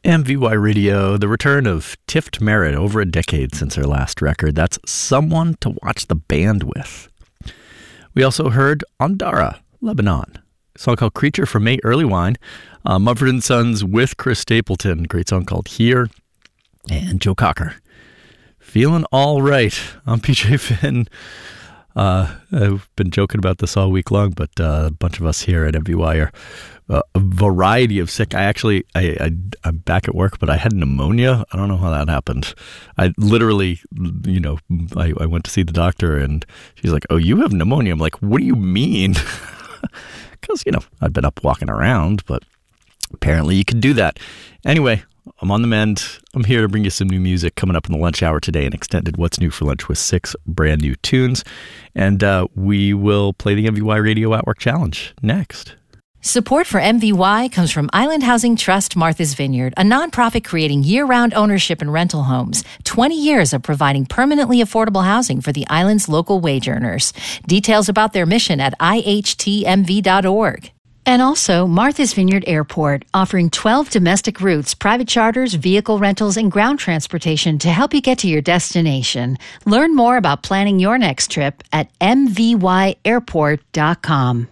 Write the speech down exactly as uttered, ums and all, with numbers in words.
M V Y Radio, the return of Tift Merritt, over a decade since her last record. That's Someone to Watch the Band With. We also heard Ondara, Lebanon, a song called Creature from May Earlywine, uh, Mumford and Sons with Chris Stapleton, great song called Here, and Joe Cocker. Feeling all right. I'm P J Finn. Uh, I've been joking about this all week long, but uh, a bunch of us here at M V Y are uh, a variety of sick. I actually, I, I, I'm back at work, but I had pneumonia. I don't know how that happened. I literally, you know, I, I went to see the doctor and she's like, oh, you have pneumonia. I'm like, what do you mean? Because, you know, I'd been up walking around, but apparently you can do that. Anyway, I'm on the mend. I'm here to bring you some new music coming up in the lunch hour today, an extended What's New for Lunch with six brand new tunes. And uh, we will play the M V Y Radio at Work Challenge next. Support for M V Y comes from Island Housing Trust Martha's Vineyard, a nonprofit creating year-round ownership and rental homes. twenty years of providing permanently affordable housing for the island's local wage earners. Details about their mission at I H T M V dot org. And also Martha's Vineyard Airport, offering twelve domestic routes, private charters, vehicle rentals, and ground transportation to help you get to your destination. Learn more about planning your next trip at M V Y airport dot com.